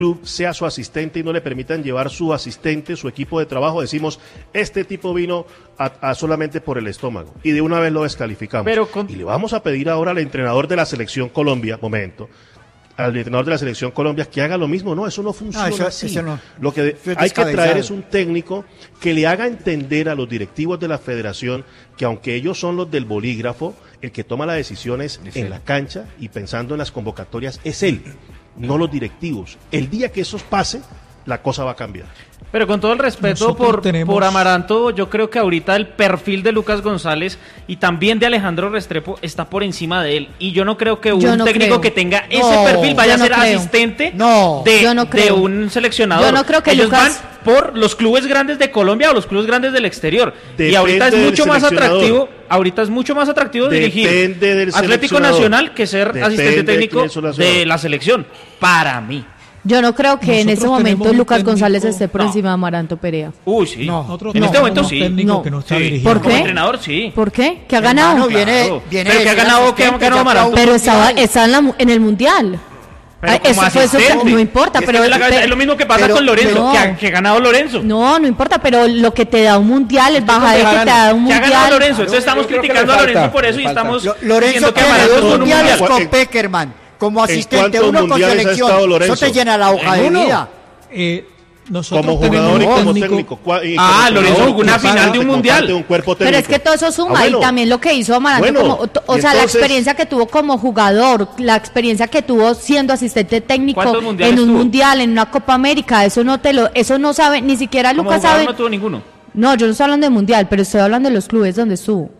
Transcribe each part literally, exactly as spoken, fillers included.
club sea su asistente y no le permitan llevar su asistente, su equipo de trabajo, decimos, este tipo vino a, a solamente por el estómago y de una vez lo descalificamos. Pero con... Y le vamos a pedir ahora al entrenador de la Selección Colombia, momento, al entrenador de la Selección Colombia que haga lo mismo. No, eso no funciona no, eso, así. Eso no. Lo que hay que traer es un técnico que le haga entender a los directivos de la federación que aunque ellos son los del bolígrafo, el que toma las decisiones en la cancha y pensando en las convocatorias es él, no los directivos. El día que eso pase, la cosa va a cambiar. Pero con todo el respeto por, tenemos... por Amaranto, yo creo que ahorita el perfil de Lucas González y también de Alejandro Restrepo está por encima de él. Y yo no creo que un no técnico creo. que tenga no, ese perfil vaya a ser no asistente no, de, no de un seleccionador. Yo no creo que Ellos Lucas... van por los clubes grandes de Colombia o los clubes grandes del exterior. Depende, y ahorita es mucho más atractivo, ahorita es mucho más atractivo dirigir del Atlético Nacional que ser Depende asistente técnico de, de la selección. Para mí. Yo no creo que Nosotros en ese momento Lucas técnico, González esté por no. encima de Amaranto Perea. Uy, sí. No. En no. este momento sí. No. Que no está sí. ¿Por qué? Como entrenador sí. ¿Por qué? ¿Qué ha ganado? Hermano, viene, claro. viene Pero que ha ganado, que ha ganado Amaranto. Pero estaba, estaba en, la, en el Mundial. Pero eso fue eso, no importa, es pero es, la, pero es lo mismo que pasa pero, con Lorenzo, no. que, ha, que ha ganado Lorenzo. No, no importa, pero lo que te da un mundial, el bajadero que te da un mundial. Que ha ganado Lorenzo, entonces estamos criticando a Lorenzo por eso y estamos Lo, Lorenzo que ganó dos mundiales con Peckerman como asistente, uno con selección. Eso te llena la hoja de vida. Eh, Nosotros como jugador y como técnico. técnico. Y ah, como Lorenzo jugó una final de un mundial. De un cuerpo pero es que todo eso suma ah, bueno. y también lo que hizo Amaranto, bueno, como, o sea, entonces, la experiencia que tuvo como jugador, la experiencia que tuvo siendo asistente técnico en un tuvo? mundial, en una Copa América, eso no te lo, eso no sabe, ni siquiera Lucas sabe. No tuvo ninguno. No, yo no estoy hablando de mundial, pero estoy hablando de los clubes donde estuvo.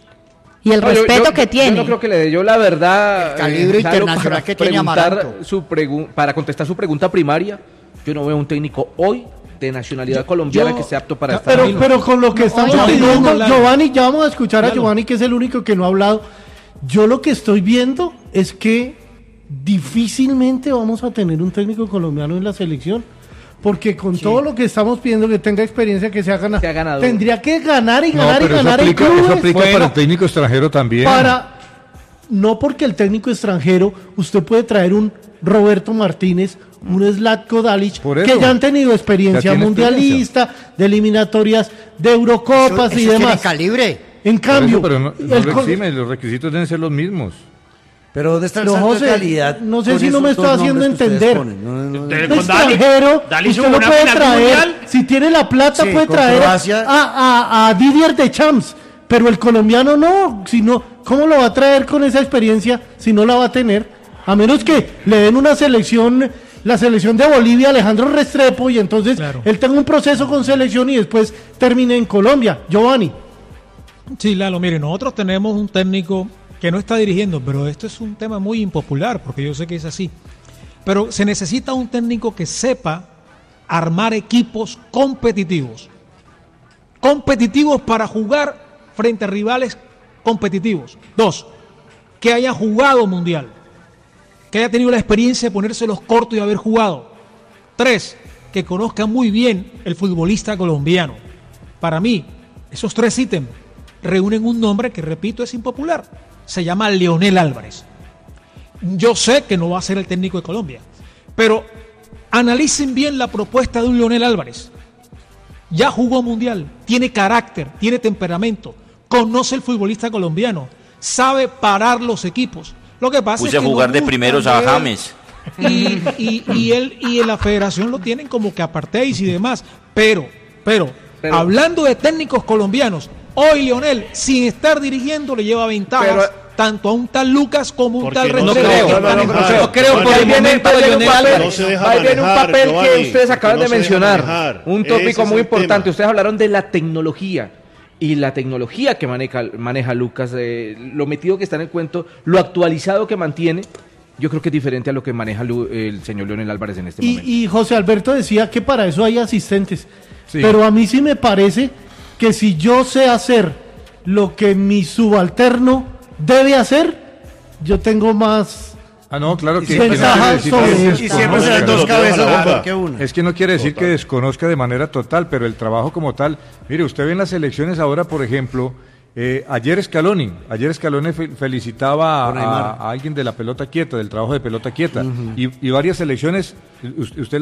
Y el no, respeto yo, yo, que tiene. Yo no creo que le dé yo la verdad. El calibre eh, internacional para que tiene Amaranto. Su pregu- para contestar su pregunta primaria, yo no veo un técnico hoy de nacionalidad yo, colombiana yo, que sea apto para estar. Pero, pero con lo que estamos viendo, no, Giovanni, ya vamos a escuchar a Giovanni, que es el único que no ha hablado. Yo lo que estoy viendo es que difícilmente vamos a tener un técnico colombiano en la selección. Porque con sí. todo lo que estamos pidiendo, que tenga experiencia, que sea ganado, sea ganador. Tendría que ganar y ganar no, y ganar eso aplica, en clubes. Eso aplica bueno, para el técnico extranjero también. Para, no porque el técnico extranjero, usted puede traer un Roberto Martínez, un Zlatko Dalic, que ya han tenido experiencia mundialista, experiencia. de eliminatorias, de Eurocopas eso, y eso demás. Tiene calibre. En cambio, eso, pero no, no el, lo exime, los requisitos deben ser los mismos. Pero ¿dónde está el no, salto José, de calidad? No sé si no me estoy haciendo entender. No, no, no. El extranjero, usted lo puede traer, si tiene la plata, sí, puede traer a, a, a Didier Deschamps, pero el colombiano no, si no, ¿cómo lo va a traer con esa experiencia si no la va a tener? A menos que le den una selección, la selección de Bolivia, Alejandro Restrepo, y entonces claro. él tenga un proceso con selección y después termine en Colombia. Giovanni. Sí, Lalo, mire, nosotros tenemos un técnico que no está dirigiendo, pero esto es un tema muy impopular, porque yo sé que es así. Pero se necesita un técnico que sepa armar equipos competitivos. Competitivos para jugar frente a rivales competitivos. Dos, que haya jugado mundial. Que haya tenido la experiencia de ponerse los cortos y haber jugado. Tres, que conozca muy bien el futbolista colombiano. Para mí, esos tres ítems reúnen un nombre que, repito, es impopular. Se llama Leonel Álvarez. Yo sé que no va a ser el técnico de Colombia, pero analicen bien la propuesta de un Leonel Álvarez. Ya jugó mundial, tiene carácter, tiene temperamento, conoce el futbolista colombiano, sabe parar los equipos. Lo que pasa Puse es que a jugar no de primeros a James. Y, y, y él y en la federación lo tienen como que apartéis y demás. Pero, pero, pero, hablando de técnicos colombianos, hoy Leonel, sin estar dirigiendo, le lleva ventajas pero, tanto a un tal Lucas como a un tal Restrepo. No creo, no, no, no, no creo, por el momento de Leonel Álvarez. Ahí viene un papel que ustedes acaban de mencionar, un tópico muy importante. Ustedes hablaron de la tecnología. Y la tecnología que maneja, maneja Lucas, eh, lo metido que está en el cuento, lo actualizado que mantiene, yo creo que es diferente a lo que maneja el señor Leonel Álvarez en este y, momento. Y José Alberto decía que para eso hay asistentes, sí. pero a mí sí me parece que si yo sé hacer lo que mi subalterno debe hacer, yo tengo más... Ah, no, claro que, que no quiere decir que y siempre se dan dos cabezas que una. Es que no quiere decir Total. que desconozca de manera total, pero el trabajo como tal, mire, usted ve en las elecciones ahora, por ejemplo, Eh, ayer Scaloni, ayer Scaloni fe- felicitaba a, a alguien de la pelota quieta, del trabajo de pelota quieta, uh-huh. y, y varias selecciones, usted